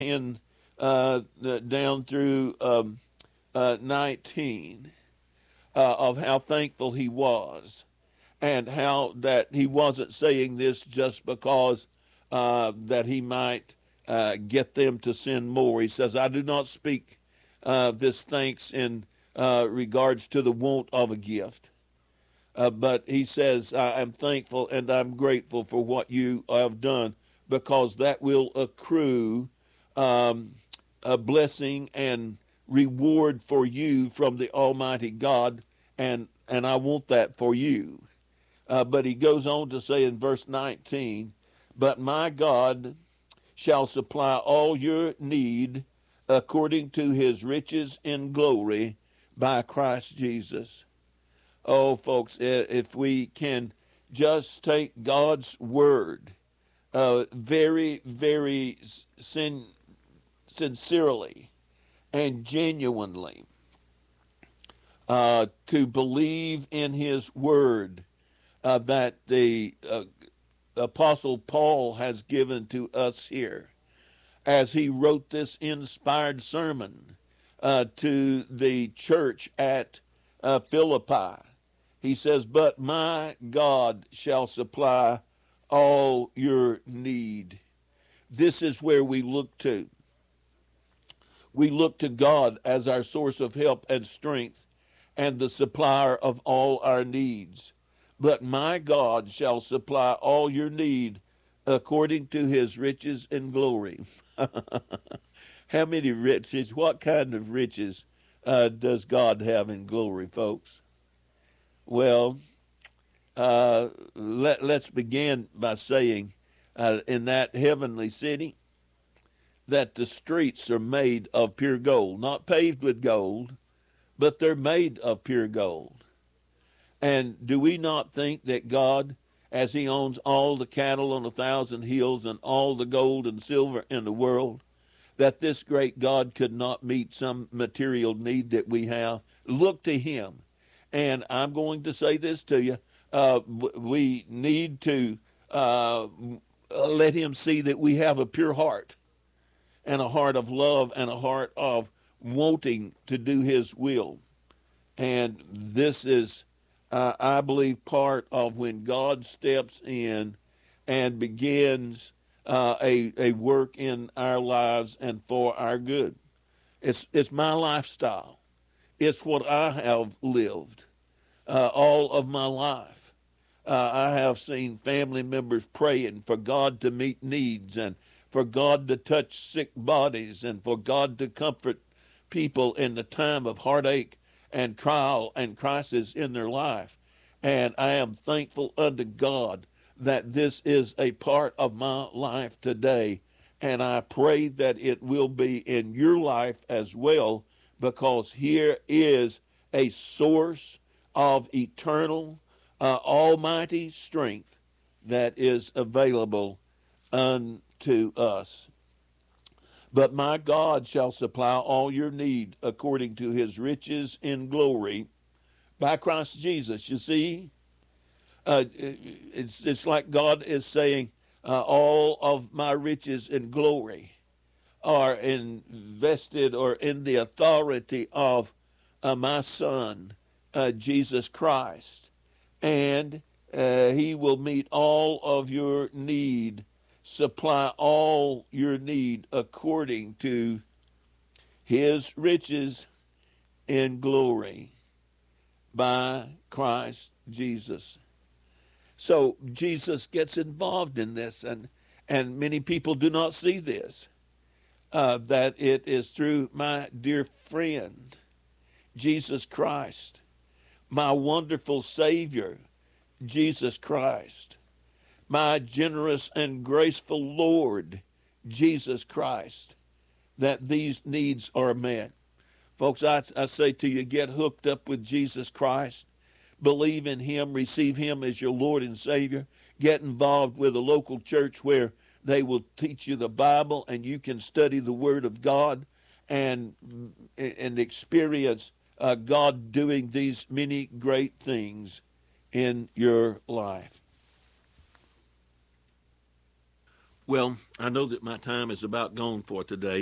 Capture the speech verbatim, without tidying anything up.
in uh, down through um, uh, nineteen uh, of how thankful he was, and how that he wasn't saying this just because uh, that he might uh, get them to sin more. He says, I do not speak uh, this thanks in uh, regards to the want of a gift. Uh, but he says, I am thankful and I'm grateful for what you have done, because that will accrue um, a blessing and reward for you from the Almighty God, and, and I want that for you. Uh, but he goes on to say in verse nineteen, but my God shall supply all your need according to his riches in glory by Christ Jesus. Oh, folks, if we can just take God's word uh, very, very sin- sincerely and genuinely, uh, to believe in his word uh, that the uh, Apostle Paul has given to us here, as he wrote this inspired sermon uh, to the church at uh, Philippi. He says, but my God shall supply all your need. This is where we look to. We look to God as our source of help and strength and the supplier of all our needs. But my God shall supply all your need according to his riches and glory. How many riches? What kind of riches uh, does God have in glory, folks? Well, uh, let, let's begin by saying uh, in that heavenly city that the streets are made of pure gold, not paved with gold, but they're made of pure gold. And do we not think that God, as he owns all the cattle on a thousand hills and all the gold and silver in the world, that this great God could not meet some material need that we have? Look to him. And I'm going to say this to you. Uh, we need to uh, let him see that we have a pure heart, and a heart of love, and a heart of wanting to do his will. And this is, uh, I believe, part of when God steps in and begins uh, a, a work in our lives and for our good. It's, it's my lifestyle. It's what I have lived uh, all of my life. Uh, I have seen family members praying for God to meet needs, and for God to touch sick bodies, and for God to comfort people in the time of heartache and trial and crisis in their life. And I am thankful unto God that this is a part of my life today. And I pray that it will be in your life as well, because here is a source of eternal, uh, almighty strength that is available unto us. But my God shall supply all your need according to his riches in glory by Christ Jesus. You see, uh, it's, it's like God is saying, uh, all of my riches and glory are invested or in the authority of uh, my Son, uh, Jesus Christ. And uh, he will meet all of your need, supply all your need according to his riches in glory by Christ Jesus. So Jesus gets involved in this, and, and many people do not see this, uh, that it is through my dear friend, Jesus Christ, my wonderful Savior, Jesus Christ, my generous and graceful Lord, Jesus Christ, that these needs are met. Folks, I, I say to you, get hooked up with Jesus Christ. Believe in him. Receive him as your Lord and Savior. Get involved with a local church where they will teach you the Bible and you can study the Word of God and, and experience uh, God doing these many great things in your life. Well, I know that my time is about gone for today.